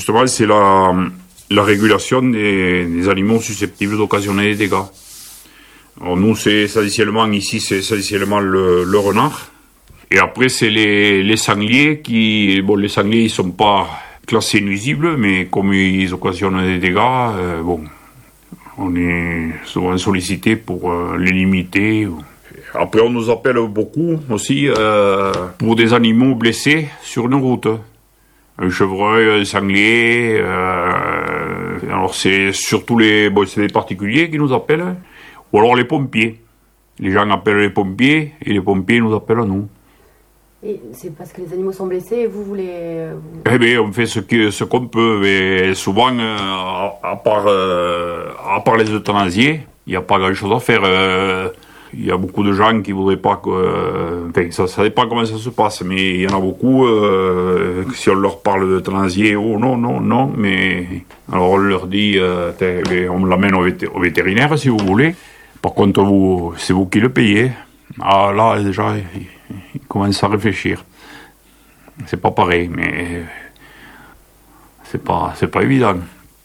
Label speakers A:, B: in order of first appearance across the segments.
A: justement, c'est la régulation des animaux susceptibles d'occasionner des dégâts. Alors nous, c'est essentiellement le renard. Et après, c'est les sangliers qui... Bon, les sangliers, ils sont pas classés nuisibles, mais comme ils occasionnent des dégâts, on est souvent sollicité pour les limiter. Après, on nous appelle beaucoup aussi pour des animaux blessés sur une route. Un chevreuil, un sanglier. Alors, c'est surtout c'est les particuliers qui nous appellent, ou alors les pompiers. Les gens appellent les pompiers et les pompiers nous appellent à nous.
B: Et c'est parce que les animaux sont blessés et vous voulez...
A: Eh bien, on fait ce qu'on peut, mais souvent, à part les euthanasiés, il n'y a pas grand-chose à faire. Il y a beaucoup de gens qui ne voudraient pas que... ça dépend comment ça se passe, mais il y en a beaucoup, si on leur parle d'euthanasier, oh non, mais... Alors on leur dit, on l'amène au vétérinaire si vous voulez. Par contre, c'est vous qui le payez. Ah là, déjà... Il commence à réfléchir. C'est pas pareil, mais c'est pas évident.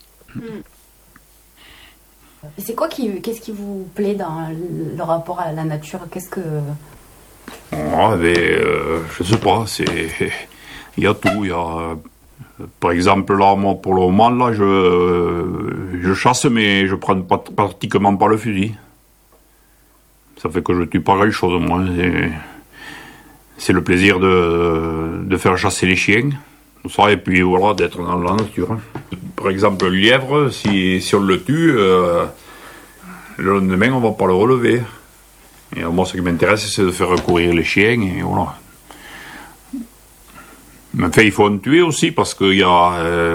B: C'est quoi qu'est-ce qui vous plaît dans le rapport à la nature? Qu'est-ce que...
A: je sais pas, il y a tout. Par exemple, là, moi, pour le moment, là, je chasse, mais je prends pratiquement pas le fusil. Ça fait que je tue pas grand-chose, moi. C'est le plaisir de faire chasser les chiens, tout ça, et puis voilà, d'être dans la nature. Par exemple, le lièvre, si on le tue, le lendemain, on va pas le relever. Et moi, ce qui m'intéresse, c'est de faire courir les chiens, et voilà. Mais enfin, il faut en tuer aussi, parce qu'il y en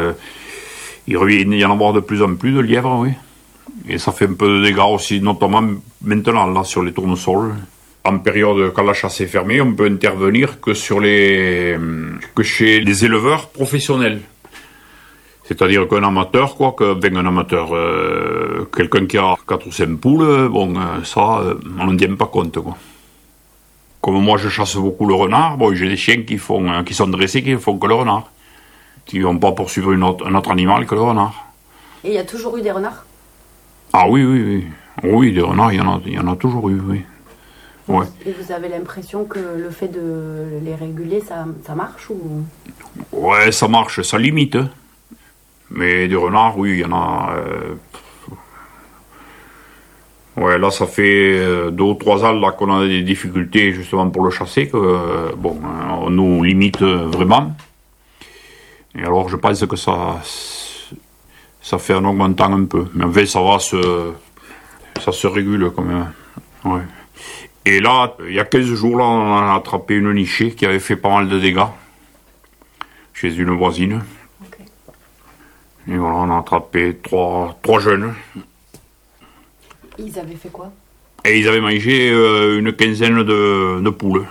A: a de plus en plus de lièvres, oui. Et ça fait un peu de dégâts aussi, notamment maintenant, là, sur les tournesols. En période, quand la chasse est fermée, on peut intervenir que chez les éleveurs professionnels. C'est-à-dire qu'un amateur, quelqu'un qui a 4 ou 5 poules, ça, on n'en tient pas compte, quoi. Comme moi, je chasse beaucoup le renard, j'ai des chiens qui sont dressés, qui ne font que le renard. Qui ne vont pas poursuivre un autre animal que le renard.
B: Et il y a toujours eu des renards?
A: Ah oui. Oui, des renards, il y en a toujours eu, oui. Ouais.
B: Et vous avez l'impression que le fait de les réguler, ça marche ou...
A: Ouais, ça marche, ça limite. Mais des renards, oui, il y en a... Ouais, là, ça fait 2 ou 3 ans là, qu'on a des difficultés justement pour le chasser, on nous limite vraiment. Et alors, je pense que ça fait en augmentant un peu. Mais en fait, ça se régule quand même. Ouais. Et là, il y a 15 jours, là, on a attrapé une nichée qui avait fait pas mal de dégâts chez une voisine.
B: Okay.
A: Et voilà, on a attrapé 3 jeunes.
B: Ils avaient fait quoi?
A: Et ils avaient mangé une quinzaine de poules.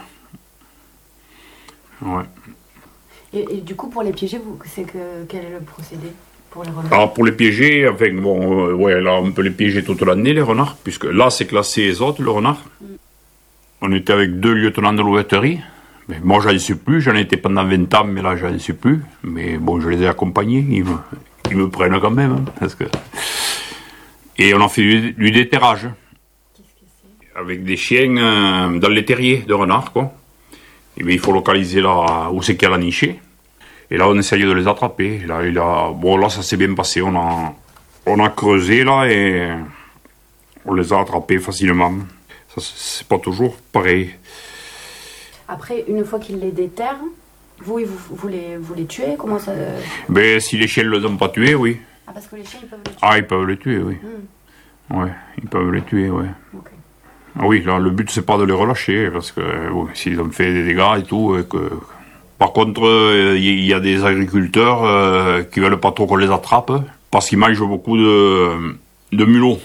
A: Ouais.
B: Et du coup, pour les piéger, quel est le procédé pour les renards?
A: Alors, pour les piéger, là, on peut les piéger toute l'année, les renards, puisque là, c'est classé azote, le renard. On était avec 2 lieutenants de louveterie. Mais moi, j'en suis plus. J'en étais pendant 20 ans, mais là, j'en suis plus. Mais bon, je les ai accompagnés. Ils me prennent quand même. Hein, parce que... Et on a fait du déterrage.
B: Qu'est-ce que c'est?
A: Avec des chiens dans les terriers de renards, quoi. Et bien, il faut localiser là où c'est qu'il y a la nichée. Et là, on essaye de les attraper. Et là, ça s'est bien passé. On a creusé, là, et on les a attrapés facilement. Ça, c'est pas toujours pareil.
B: Après, une fois qu'ils les déterrent, vous les tuez? Comment ça...
A: Ben, si les chiens ne les ont pas tués, oui.
B: Ah, parce que les chiens, ils peuvent les tuer?
A: Ah, ils peuvent les tuer, oui. Ouais, ils peuvent les tuer, ouais.
B: Okay.
A: Ah oui, là, le but, c'est pas de les relâcher, parce que s'ils ont fait des dégâts et tout, Par contre, il y a des agriculteurs qui veulent pas trop qu'on les attrape, parce qu'ils mangent beaucoup de mulots.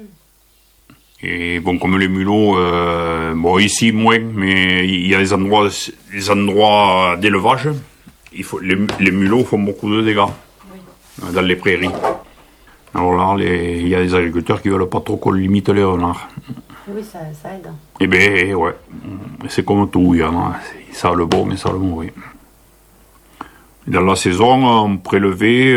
A: Et bon, comme les mulots, ici moins, mais il y a des endroits d'élevage, les mulots font beaucoup de dégâts dans les prairies. Alors là, il y a des agriculteurs qui veulent pas trop qu'on limite les renards.
B: Oui, ça aide.
A: Eh bien, ouais, c'est comme tout, il y en a, ça a le bon et ça a le mauvais. Dans la saison, on prélevait